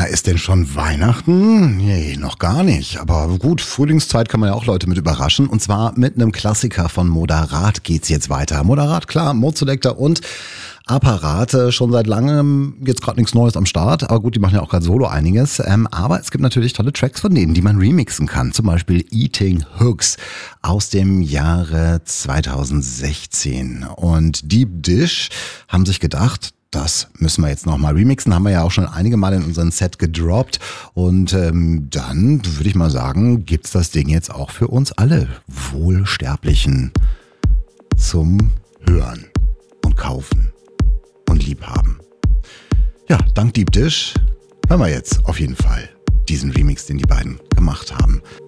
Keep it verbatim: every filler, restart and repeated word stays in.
Na, ist denn schon Weihnachten? Nee, noch gar nicht. Aber gut, Frühlingszeit kann man ja auch Leute mit überraschen. Und zwar mit einem Klassiker von Moderat geht's jetzt weiter. Moderat, klar, Mode Selector und Apparat. Schon seit langem jetzt gerade nichts Neues am Start. Aber gut, die machen ja auch gerade solo einiges. Ähm, aber es gibt natürlich tolle Tracks von denen, die man remixen kann. Zum Beispiel Eating Hooks aus dem Jahre zweitausendsechzehn. Und Deep Dish haben sich gedacht, das müssen wir jetzt nochmal remixen, haben wir ja auch schon einige Mal in unseren Set gedroppt. Und ähm, dann würde ich mal sagen, gibt's das Ding jetzt auch für uns alle Wohlsterblichen zum Hören und Kaufen und Liebhaben. Ja, dank Deep Dish hören wir jetzt auf jeden Fall diesen Remix, den die beiden gemacht haben.